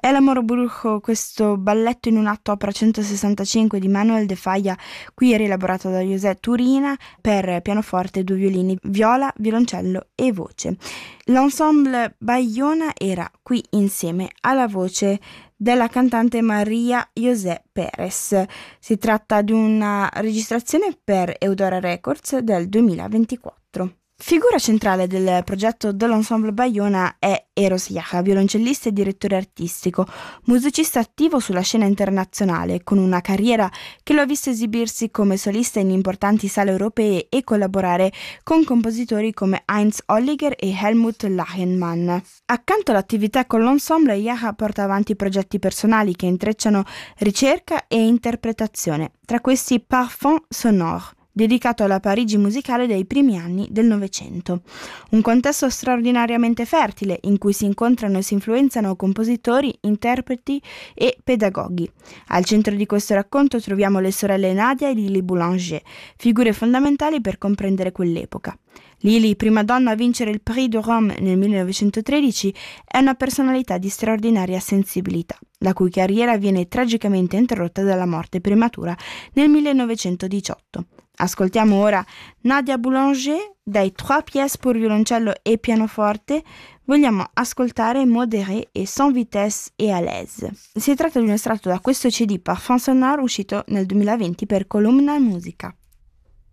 El Amor Brujo, questo balletto in un atto opera 165 di Manuel de Falla, qui rielaborato da José Turina per pianoforte, due violini, viola, violoncello e voce. L'ensemble Bayona era qui insieme alla voce della cantante Maria José Pérez. Si tratta di una registrazione per Eudora Records del 2024. Figura centrale del progetto dell'Ensemble Bayona è Eros Jaha, violoncellista e direttore artistico, musicista attivo sulla scena internazionale, con una carriera che lo ha visto esibirsi come solista in importanti sale europee e collaborare con compositori come Heinz Holliger e Helmut Lachenmann. Accanto all'attività con l'ensemble, Jaha porta avanti progetti personali che intrecciano ricerca e interpretazione, tra questi Parfum Sonore, dedicato alla Parigi musicale dei primi anni del Novecento. Un contesto straordinariamente fertile in cui si incontrano e si influenzano compositori, interpreti e pedagoghi. Al centro di questo racconto troviamo le sorelle Nadia e Lily Boulanger, figure fondamentali per comprendere quell'epoca. Lily, prima donna a vincere il Prix de Rome nel 1913, è una personalità di straordinaria sensibilità, la cui carriera viene tragicamente interrotta dalla morte prematura nel 1918. Ascoltiamo ora Nadia Boulanger dai Trois pièces pour violoncello e pianoforte. Vogliamo ascoltare Modéré e Sans vitesse et à l'aise. Si tratta di un estratto da questo CD Parfum Sonore uscito nel 2020 per Columna Musica.